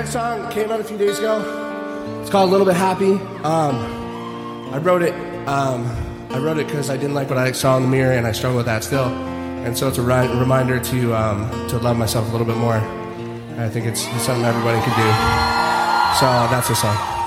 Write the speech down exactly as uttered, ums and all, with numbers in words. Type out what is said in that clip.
next song came out a few days ago. It's called A Little Bit Happy. Um, I wrote it. Um, I wrote it because I didn't like what I saw in the mirror, and I struggle with that still. And so it's a ri- reminder to um, to love myself a little bit more. And I think it's, it's something everybody can do. So that's the song.